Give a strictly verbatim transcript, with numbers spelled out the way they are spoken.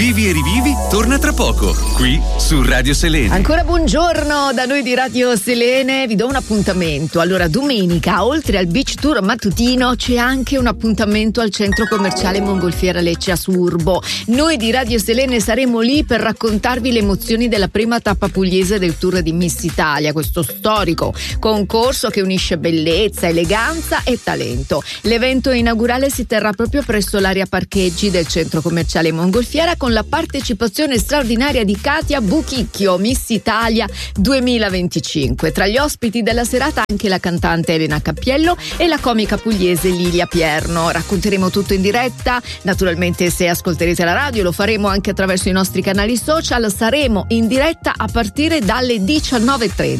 Vivi e rivivi torna tra poco, qui su Radio Selene. Ancora buongiorno da noi di Radio Selene, vi do un appuntamento. Allora, domenica, oltre al beach tour mattutino, c'è anche un appuntamento al centro commerciale Mongolfiera Lecce a Surbo. Noi di Radio Selene saremo lì per raccontarvi le emozioni della prima tappa pugliese del Tour di Miss Italia, questo storico concorso che unisce bellezza, eleganza e talento. L'evento inaugurale si terrà proprio presso l'area parcheggi del centro commerciale Mongolfiera, con la partecipazione straordinaria di Katia Buchicchio, Miss Italia duemilaventicinque. Tra gli ospiti della serata anche la cantante Elena Cappiello e la comica pugliese Lilia Pierno. Racconteremo tutto in diretta, naturalmente se ascolterete la radio lo faremo anche attraverso i nostri canali social, saremo in diretta a partire dalle diciannove e trenta.